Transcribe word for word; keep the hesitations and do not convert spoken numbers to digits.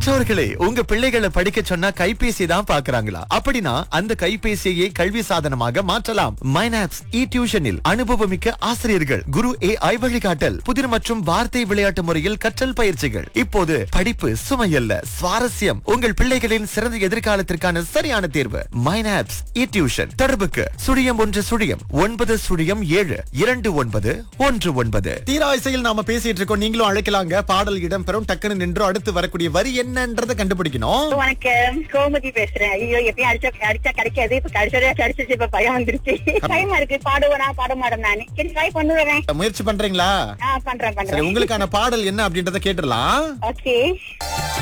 பெற்றோர்களே, உங்க பிள்ளைகளை படிக்க சொன்னா கைபேசி தான் பாக்குறாங்களா? அப்படின்னா அந்த கைபேசியை கல்வி சாதனமாக மாற்றலாம். மைனாப்ஸ் இ டியூஷனில் அனுபவமிக்க ஆசிரியர்கள், குரு ஏ ஐ வழிகாட்டல், புதிர் மற்றும் வார்த்தை விளையாட்டு முறையில் கற்றல் பயிற்சிகள். இப்போது படிப்பு சுமையல்ல, சுவாரஸ்யம். உங்கள் பிள்ளைகளின் சிறந்த எதிர்காலத்திற்கான சரியான தேர்வு மைனாப்ஸ் இ டியூஷன். தொடர்புக்கு சுழியம் ஒன்று சுழியம் ஒன்பது சுழியம் ஏழு இரண்டு ஒன்பது ஒன்று ஒன்பது. தீரா இசையில் நாம பேசிட்டு இருக்கோம். நீங்களும் அழைக்கலாங்க. பாடல் இடம் பெறும். டக்குன்னு நின்று அடுத்து வரக்கூடிய வரி என்னன்றதை கண்டுபிடிக்கணும். வணக்கம், கோமதி பேசுறேன். ஐயோ, எப்பயும் அடிச்சா அடிச்சா கிடைக்காது. இப்ப கடிச்சதே கிடைச்சிச்சு. இப்ப பயம் வந்துருச்சு. டைமா இருக்கு. பாடுவனா பாட மாட்டேன் நானு. சரி, ட்ரை பண்ணுவேன். முயற்சி பண்றீங்களா? பண்றேன் சரி, பண்றேன். உங்களுக்கான பாடல் என்ன அப்படின்றத கேட்டுடலாம். ஓகே.